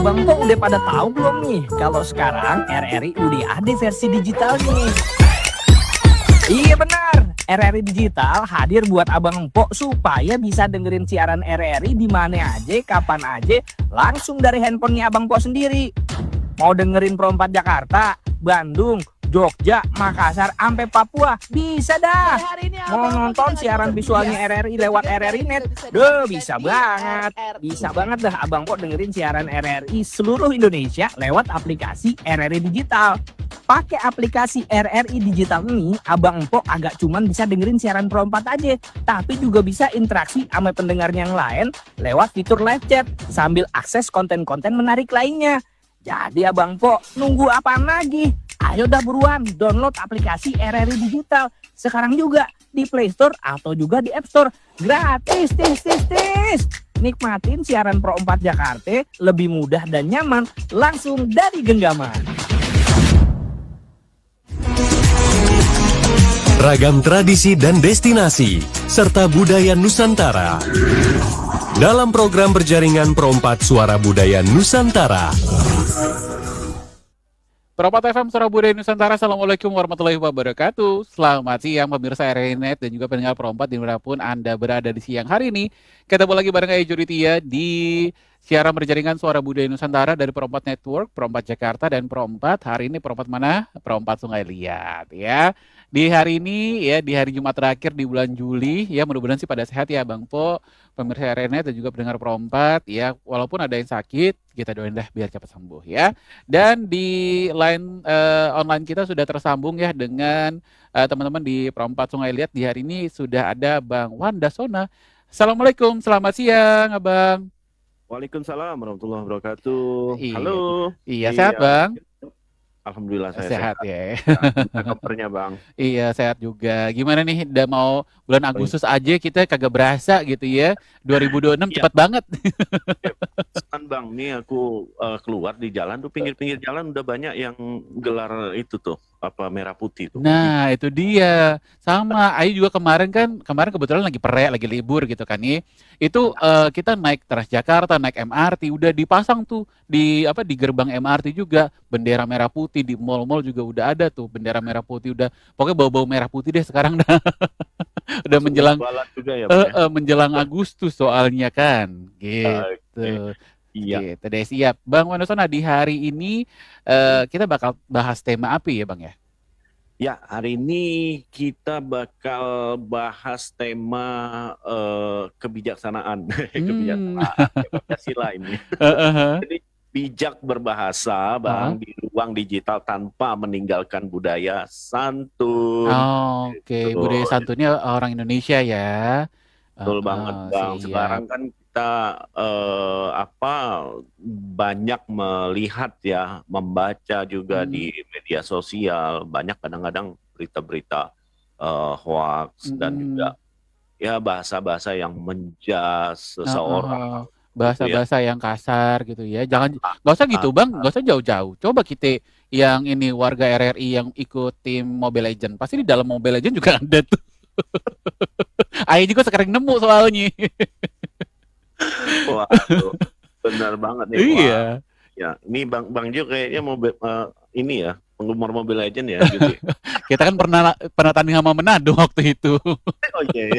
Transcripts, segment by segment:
Bang Po udah pada tahu belum nih kalau sekarang RRI udah ada versi digitalnya? Iya benar, RRI Digital hadir buat Abang Po supaya bisa dengerin siaran RRI di mana aja, kapan aja, langsung dari handphonenya Abang Po sendiri. Mau dengerin Pro 4 Jakarta, Bandung, Jogja, Makassar, sampai Papua, bisa dah. Mau nonton siaran visualnya RRI lewat RRI Net, bisa banget. Bisa banget dah Abang Po dengerin siaran RRI seluruh Indonesia lewat aplikasi RRI Digital. Pakai aplikasi RRI Digital ini, Abang Po agak cuman bisa dengerin siaran Pro 4 aja, tapi juga bisa interaksi sama pendengar yang lain lewat fitur live chat sambil akses konten-konten menarik lainnya. Jadi Abang Po, nunggu apaan lagi? Ayo dah buruan download aplikasi RRI Digital sekarang juga di Play Store atau juga di App Store. Gratis, tis. Nikmatin siaran Pro 4 Jakarta lebih mudah dan nyaman langsung dari genggaman. Ragam tradisi dan destinasi serta budaya Nusantara dalam program berjaringan Pro 4 Suara Budaya Nusantara. Pro 4 FM Suara Budaya Nusantara. Assalamualaikum warahmatullahi wabarakatuh. Selamat siang pemirsa RRI Net dan juga pendengar Pro 4 dimanapun Anda berada di siang hari ini. Ketemu lagi bareng Ejo Ditya di siaran berjaringan Suara Budaya Nusantara dari Pro 4 Network, Pro 4 Jakarta dan Pro 4. Hari ini Pro 4 mana? Pro 4 Sungai Liat ya. Di hari ini ya, di hari Jumat terakhir di bulan Juli ya, mudah-mudahan sih pada sehat ya Bang Po, pemirsa RRI Net dan juga pendengar Pro 4 ya. Walaupun ada yang sakit, kita doain dah biar cepat sembuh ya. Dan di line online kita sudah tersambung ya dengan teman-teman di Pro 4 Sungai Liat. Di hari ini sudah ada Bang Wanda Sona. Assalamualaikum, selamat siang Abang. Waalaikumsalam warahmatullahi wabarakatuh. Iya. Halo. Iya, sehat Bang? Alhamdulillah saya Sehat sehat. ya. Kabarnya Bang? Iya, sehat juga. Gimana nih, udah mau bulan Agustus aja kita kagak berasa gitu ya. 2026 Iya. cepat banget. Kan Bang, nih aku keluar di jalan tuh, pinggir-pinggir jalan udah banyak yang gelar itu tuh, apa merah putih tuh. Nah, itu dia. Sama, Ayu juga kemarin kebetulan lagi perek, lagi libur gitu kan nih. Itu kita naik Transjakarta, naik MRT, udah dipasang tuh di gerbang MRT juga bendera merah putih, di mall-mall juga udah ada tuh bendera merah putih, udah pokoknya bau-bau merah putih deh sekarang dah. Udah menjelang Jualan juga ya Bang ya? menjelang Agustus soalnya kan. Gitu. Iya. Gitu deh, siap. Bang Wanusona, di hari ini kita bakal bahas tema apa ya Bang ya? Ya, hari ini kita bakal bahas tema kebijaksanaan. Kebijaksanaan Pancasila ini. Jadi bijak berbahasa Bang di ruang digital tanpa meninggalkan budaya santun. Oke, budaya santunnya orang Indonesia ya. Betul banget Bang. Siap. Sekarang kan kita banyak melihat ya, membaca juga di media sosial, banyak kadang-kadang berita-berita hoax dan juga ya bahasa-bahasa yang menjas seseorang. Bahasa-bahasa yang kasar gitu ya. Nggak usah gitu Bang, nggak usah jauh-jauh. Coba kita yang ini warga RRI yang ikut tim Mobile Legends, pasti di dalam Mobile Legends juga ada tuh. Ayo juga sekarang nemu soalnya. Waduh, benar banget nih. Iya. Wah. Ya, ini Bang Jo kayaknya mau ini ya, penggemar Mobile Legends ya gitu. Kita kan pernah tanding sama Manado waktu itu. Oh iya.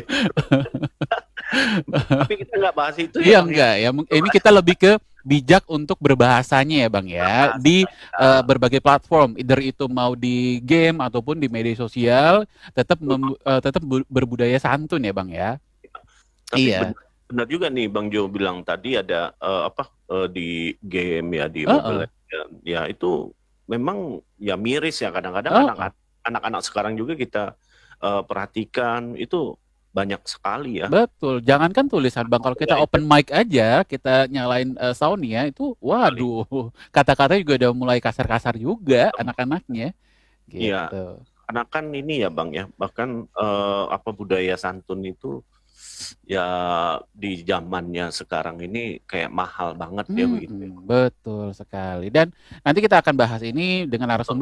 Tapi kita nggak bahas itu Iya ya. Bang, enggak ya. Ini kita lebih ke bijak untuk berbahasanya ya Bang ya, di berbagai platform, either itu mau di game ataupun di media sosial, tetap berbudaya santun ya Bang ya. Tapi Iya. benar juga nih Bang Jo bilang tadi ada di game ya, di Mobile Legends. Ya itu memang ya miris ya, kadang-kadang anak-anak sekarang juga kita perhatikan itu banyak sekali ya. Betul, jangankan tulisan Bang, kalau kita open mic aja, kita nyalain soundnya itu, waduh, kata-kata juga udah mulai kasar-kasar juga anak-anaknya. Gitu. Iya, karena kan ini ya Bang ya, bahkan budaya santun itu ya di zamannya sekarang ini kayak mahal banget ya begitu. Betul sekali. Dan nanti kita akan bahas ini dengan narasumber